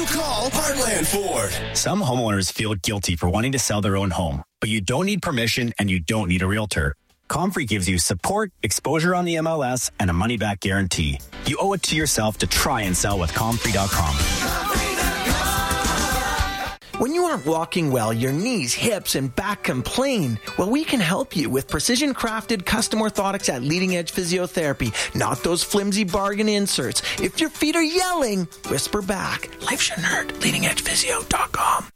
call Heartland Ford. Some homeowners feel guilty for wanting to sell their own home, but you don't need permission and you don't need a realtor. Comfrey gives you support, exposure on the MLS, and a money-back guarantee. You owe it to yourself to try and sell with Comfrey.com. When you aren't walking well, your knees, hips, and back complain. Well, we can help you with precision-crafted custom orthotics at Leading Edge Physiotherapy, not those flimsy bargain inserts. If your feet are yelling, whisper back. Life shouldn't hurt. LeadingEdgePhysio.com.